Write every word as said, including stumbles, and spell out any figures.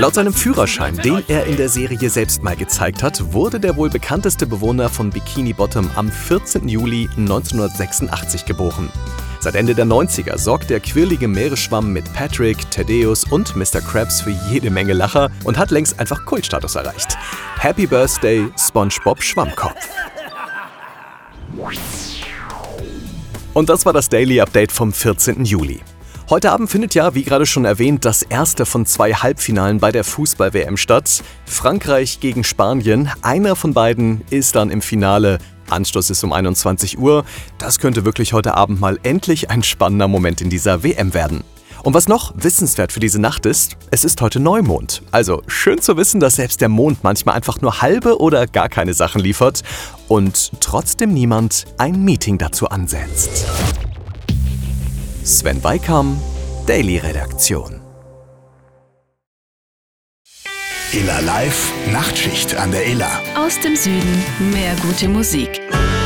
Laut seinem Führerschein, den er in der Serie selbst mal gezeigt hat, wurde der wohl bekannteste Bewohner von Bikini Bottom am vierzehnten Juli neunzehnhundertsechsundachtzig geboren. Seit Ende der neunziger sorgt der quirlige Meeresschwamm mit Patrick, Thaddeus und Mister Krabs für jede Menge Lacher und hat längst einfach Kultstatus erreicht. Happy Birthday, SpongeBob Schwammkopf. Und das war das Daily Update vom vierzehnten Juli. Heute Abend findet ja, wie gerade schon erwähnt, das erste von zwei Halbfinalen bei der Fußball-W M statt. Frankreich gegen Spanien. Einer von beiden ist dann im Finale. Anstoß ist um einundzwanzig Uhr. Das könnte wirklich heute Abend mal endlich ein spannender Moment in dieser W M werden. Und was noch wissenswert für diese Nacht ist, es ist heute Neumond. Also schön zu wissen, dass selbst der Mond manchmal einfach nur halbe oder gar keine Sachen liefert und trotzdem niemand ein Meeting dazu ansetzt. Sven Weikam, Daily Redaktion. Illa Live, Nachtschicht an der Illa. Aus dem Süden mehr gute Musik.